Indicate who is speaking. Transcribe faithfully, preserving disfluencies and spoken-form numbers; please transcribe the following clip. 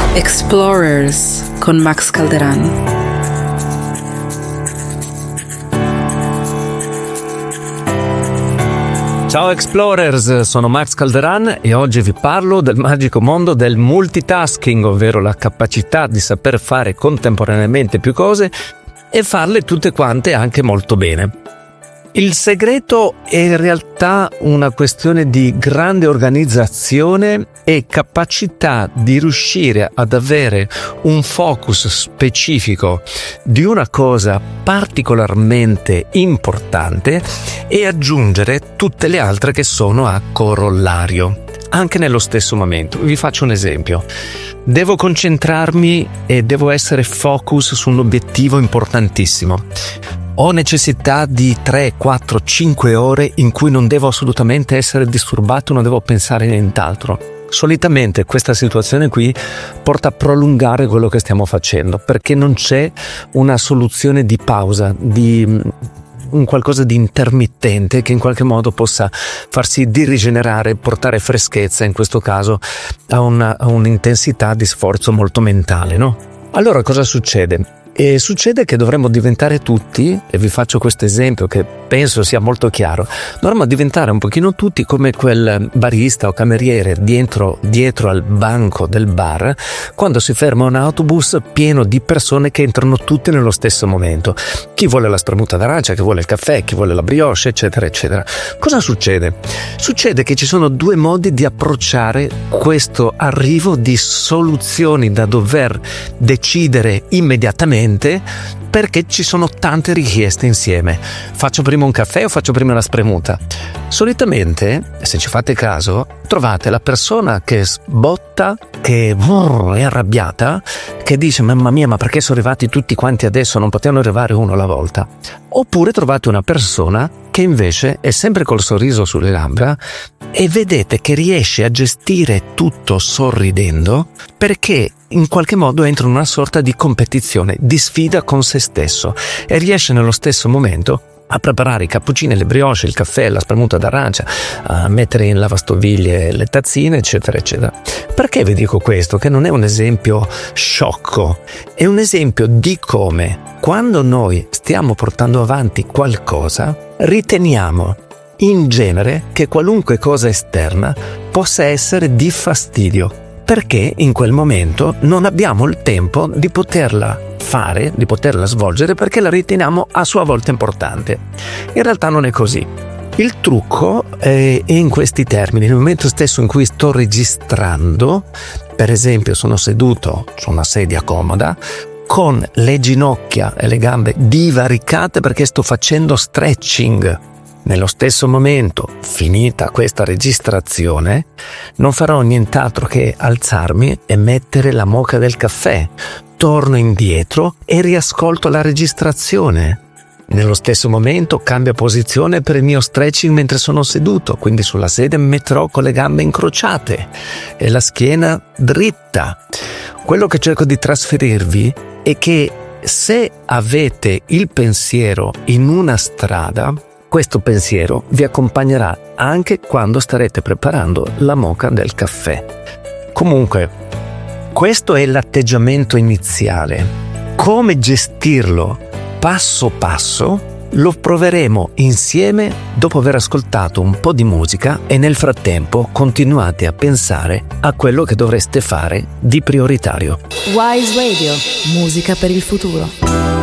Speaker 1: Explorers con Max Calderan.
Speaker 2: Ciao Explorers, sono Max Calderan e oggi vi parlo del magico mondo del multitasking, ovvero la capacità di saper fare contemporaneamente più cose e farle tutte quante anche molto bene. Il segreto è in realtà una questione di grande organizzazione e capacità di riuscire ad avere un focus specifico di una cosa particolarmente importante e aggiungere tutte le altre che sono a corollario, anche nello stesso momento. Vi faccio un esempio. Devo concentrarmi e devo essere focus su un obiettivo importantissimo. Ho necessità di tre, quattro, cinque ore in cui non devo assolutamente essere disturbato, non devo pensare a nient'altro. Solitamente questa situazione qui porta a prolungare quello che stiamo facendo, perché non c'è una soluzione di pausa, di un qualcosa di intermittente che in qualche modo possa farsi di rigenerare, portare freschezza, in questo caso a, una, a un'intensità di sforzo molto mentale, no? Allora cosa succede? E succede che dovremmo diventare tutti, e vi faccio questo esempio che penso sia molto chiaro, dovremmo diventare un pochino tutti come quel barista o cameriere dietro, dietro al banco del bar quando si ferma un autobus pieno di persone che entrano tutte nello stesso momento. Chi vuole la stramuta d'arancia, chi vuole il caffè, chi vuole la brioche, eccetera, eccetera. Cosa succede? Succede che ci sono due modi di approcciare questo arrivo di soluzioni da dover decidere immediatamente, perché ci sono tante richieste insieme. Faccio prima un caffè o faccio prima la spremuta? Solitamente, se ci fate caso, trovate la persona che sbotta, che brrr, è arrabbiata, che dice mamma mia, ma perché sono arrivati tutti quanti adesso, non potevano arrivare uno alla volta. Oppure trovate una persona che invece è sempre col sorriso sulle labbra e vedete che riesce a gestire tutto sorridendo, perché in qualche modo entra in una sorta di competizione, di sfida con se stesso, e riesce nello stesso momento a preparare i cappuccini, le brioche, il caffè, la spremuta d'arancia, a mettere in lavastoviglie le tazzine, eccetera, eccetera. Perché vi dico questo? Che non è un esempio sciocco, è un esempio di come, quando noi stiamo portando avanti qualcosa, riteniamo in genere che qualunque cosa esterna possa essere di fastidio, perché in quel momento non abbiamo il tempo di poterla fare, di poterla svolgere, perché la riteniamo a sua volta importante. In realtà non è così. Il trucco è in questi termini. Nel momento stesso in cui sto registrando, per esempio sono seduto su una sedia comoda, con le ginocchia e le gambe divaricate perché sto facendo stretching. Nello stesso momento, finita questa registrazione, non farò nient'altro che alzarmi e mettere la moka del caffè. Torno indietro e riascolto la registrazione. Nello stesso momento cambio posizione per il mio stretching mentre sono seduto, quindi sulla sedia mi metterò con le gambe incrociate e la schiena dritta. Quello che cerco di trasferirvi è che se avete il pensiero in una strada, questo pensiero vi accompagnerà anche quando starete preparando la moka del caffè. Comunque, questo è l'atteggiamento iniziale. Come gestirlo passo passo lo proveremo insieme dopo aver ascoltato un po' di musica e nel frattempo continuate a pensare a quello che dovreste fare di prioritario.
Speaker 3: Wise Radio, musica per il futuro.